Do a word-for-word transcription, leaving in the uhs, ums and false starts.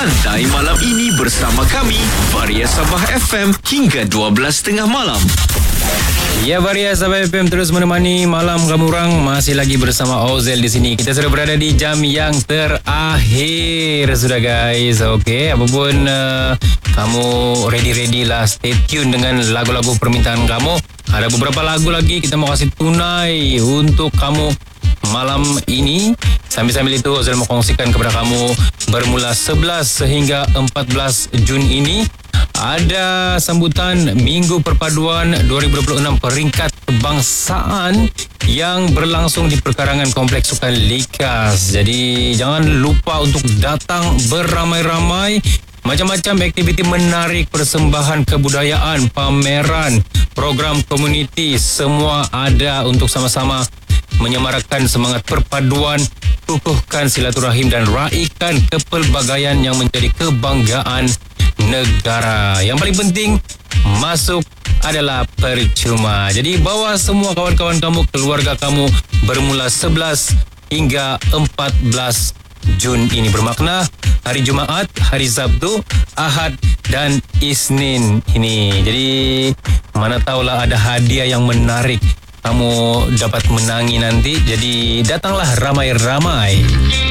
Santai malam ini bersama kami, Varia Sabah F M, hingga dua belas tiga puluh malam. Ya, Varia Sabah F M terus menemani malam kamu orang. Masih lagi bersama Ozel di sini. Kita sudah berada di jam yang terakhir sudah, guys. Okey, apapun uh, kamu ready-ready lah. Stay tune dengan lagu-lagu permintaan kamu. Ada beberapa lagu lagi kita mau kasih tunai untuk kamu malam ini. Sambil-sambil itu Ozel mau kongsikan kepada kamu, bermula sebelas sehingga empat belas Jun ini ada sambutan Minggu Perpaduan dua ribu dua puluh enam peringkat kebangsaan yang berlangsung di perkarangan Kompleks Sukan Likas. Jadi jangan lupa untuk datang beramai-ramai. Macam-macam aktiviti menarik, persembahan kebudayaan, pameran, program komuniti, semua ada untuk sama-sama menyemarakan semangat perpaduan, kukuhkan silaturahim dan raikan kepelbagaian yang menjadi kebanggaan negara. Yang paling penting, masuk adalah percuma. Jadi bawa semua kawan-kawan kamu, keluarga kamu, bermula sebelas hingga empat belas Jun ini. Bermakna hari Jumaat, hari Sabtu, Ahad dan Isnin ini. Jadi mana tahulah ada hadiah yang menarik kamu dapat menangi nanti. Jadi datanglah ramai-ramai.